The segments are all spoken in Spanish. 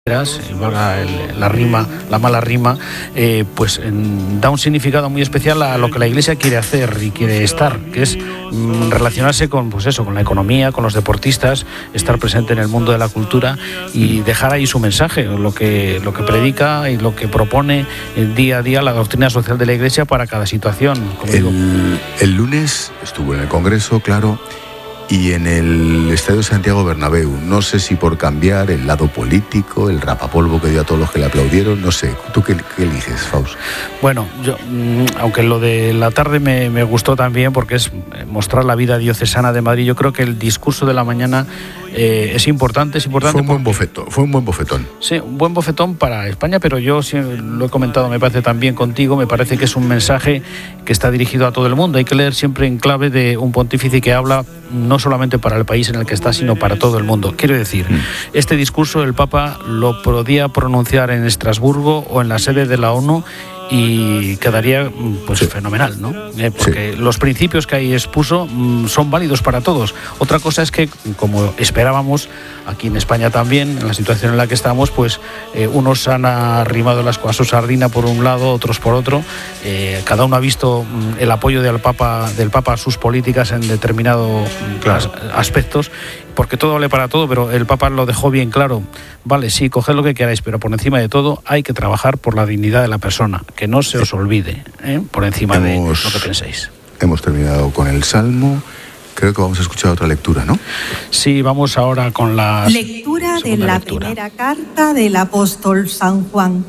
la rima, la mala rima, pues da un significado muy especial a lo que la Iglesia quiere hacer y quiere estar, que es relacionarse con, pues eso, con la economía, con los deportistas, estar presente en el mundo de la cultura y dejar ahí su mensaje, lo que predica y lo que propone día a día la doctrina social de la Iglesia para cada situación. El lunes estuvo en el Congreso, claro, y en el Estadio Santiago Bernabéu. No sé si por cambiar el lado político, el rapapolvo que dio a todos los que le aplaudieron, no sé. ¿Tú qué eliges, Faust? Bueno, yo, aunque lo de la tarde me gustó también porque es mostrar la vida diocesana de Madrid, yo creo que el discurso de la mañana es importante. Fue un buen bofetón. Sí, un buen bofetón para España, pero yo sí, lo he comentado, me parece también contigo, me parece que es un mensaje que está dirigido a todo el mundo. Hay que leer siempre en clave de un pontífice que habla no solamente para el país en el que está, sino para todo el mundo. Quiero decir, este discurso el Papa lo podía pronunciar en Estrasburgo o en la sede de la ONU y quedaría pues fenomenal, ¿no? Porque los principios que ahí expuso son válidos para todos. Otra cosa es que, como esperábamos, aquí en España también, en la situación en la que estamos, pues unos han arrimado a su sardina por un lado, otros por otro. Cada uno ha visto el apoyo del Papa a sus políticas en determinados aspectos, porque todo vale para todo, pero el Papa lo dejó bien claro. Vale, sí, coged lo que queráis, pero por encima de todo hay que trabajar por la dignidad de la persona, que no se os olvide, por encima de lo que penséis. Hemos terminado con el Salmo. Creo que vamos a escuchar otra lectura, ¿no? Sí, vamos ahora con la lectura de la primera carta del apóstol San Juan.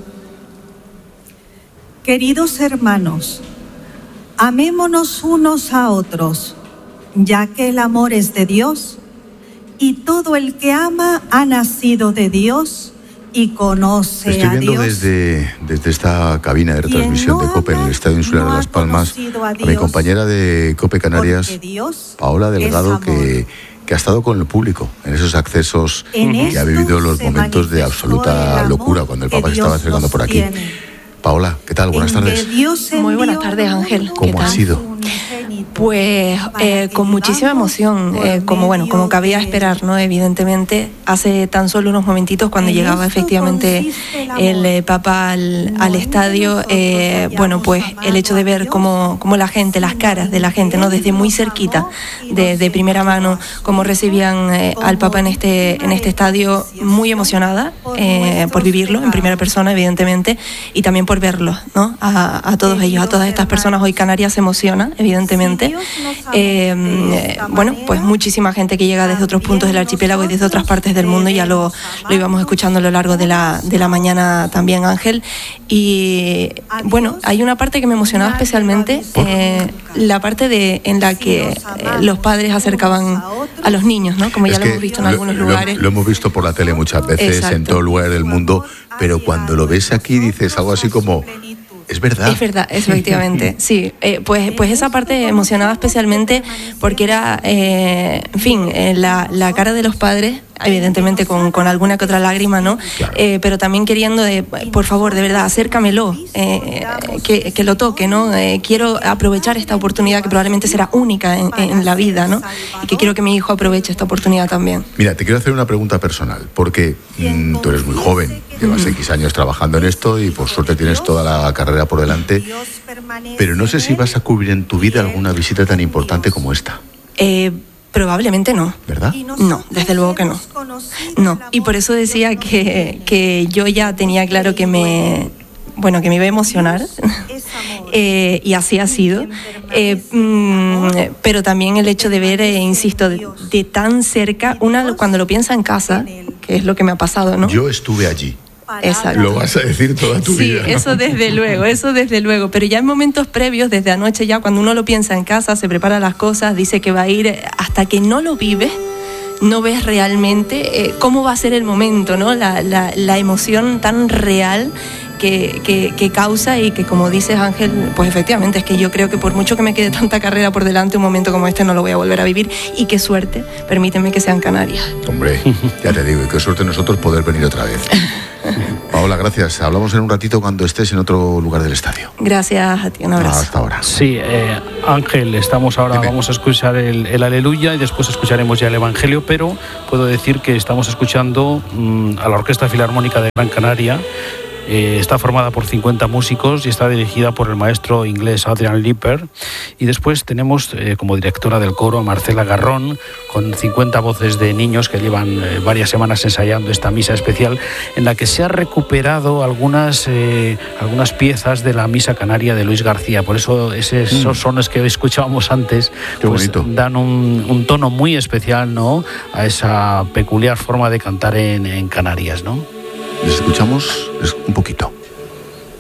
Queridos hermanos, amémonos unos a otros, ya que el amor es de Dios, y todo el que ama ha nacido de Dios y conoce a Dios. Estoy viendo desde esta cabina de retransmisión de COPE en el Estadio Insular de Las Palmas a mi compañera de COPE Canarias, Paola Delgado, que ha estado con el público en esos accesos y ha vivido los momentos de absoluta locura cuando el Papa se estaba acercando por aquí. Paola, ¿qué tal? Buenas tardes. Muy buenas tardes, Ángel. ¿Cómo ha sido? Pues con muchísima emoción, como cabía esperar, ¿no? Evidentemente, hace tan solo unos momentitos cuando llegaba efectivamente el Papa al estadio, pues el hecho de ver cómo la gente, las caras de la gente, ¿no? Desde muy cerquita, de primera mano, cómo recibían al Papa en este estadio, muy emocionada por vivirlo en primera persona, evidentemente, y también por verlo, ¿no? A todos ellos, a todas estas personas. Hoy Canarias se emociona, evidentemente. Pues muchísima gente que llega desde otros puntos del archipiélago y desde otras partes del mundo, ya lo íbamos escuchando a lo largo de la mañana también, Ángel. Y bueno, hay una parte que me emocionaba especialmente, la parte en la que los padres acercaban a los niños, ¿no? Como ya lo hemos visto en algunos lugares. Lo hemos visto por la tele muchas veces. Exacto. En todo lugar del mundo, pero cuando lo ves aquí dices algo así como: es verdad. Es verdad, efectivamente, sí. Pues esa parte emocionaba especialmente porque era, la cara de los padres, evidentemente con alguna que otra lágrima, ¿no? Claro. Pero también queriendo, por favor, de verdad, acércamelo, que lo toque, ¿no? Quiero aprovechar esta oportunidad que probablemente será única en la vida, ¿no? Y que quiero que mi hijo aproveche esta oportunidad también. Mira, te quiero hacer una pregunta personal, porque tú eres muy joven, llevas X años trabajando en esto y por suerte tienes toda la carrera por delante, pero no sé si vas a cubrir en tu vida alguna visita tan importante como esta. Probablemente no. ¿Verdad? No, desde luego que no. No, y por eso decía que yo ya tenía claro que me iba a emocionar, y así ha sido, pero también el hecho de ver, insisto, de tan cerca, cuando lo piensa en casa, que es lo que me ha pasado, ¿no? Yo estuve allí. Exacto. Lo vas a decir toda tu vida, ¿no? Sí, eso desde luego, pero ya en momentos previos, desde anoche ya, cuando uno lo piensa en casa, se prepara las cosas, dice que va a ir, hasta que no lo vives, no ves realmente cómo va a ser el momento, ¿no? La emoción tan real que causa, y que, como dices, Ángel, pues efectivamente es que yo creo que por mucho que me quede tanta carrera por delante, un momento como este no lo voy a volver a vivir, y qué suerte, permíteme, que sea en Canarias. Hombre, ya te digo, y qué suerte nosotros poder venir otra vez. Paola, gracias. Hablamos en un ratito cuando estés en otro lugar del estadio. Gracias a ti, un abrazo. Hasta ahora. Sí, Ángel, estamos ahora, vamos a escuchar el Aleluya y después escucharemos ya el Evangelio, pero puedo decir que estamos escuchando a la Orquesta Filarmónica de Gran Canaria. Está formada por 50 músicos y está dirigida por el maestro inglés Adrian Lipper. Y después tenemos como directora del coro a Marcela Garrón, con 50 voces de niños que llevan varias semanas ensayando esta misa especial, en la que se ha recuperado algunas piezas de la misa canaria de Luis García. Por eso esos sones que escuchábamos antes pues, dan un tono muy especial, ¿no?, a esa peculiar forma de cantar en Canarias, ¿no? Les escuchamos un poquito.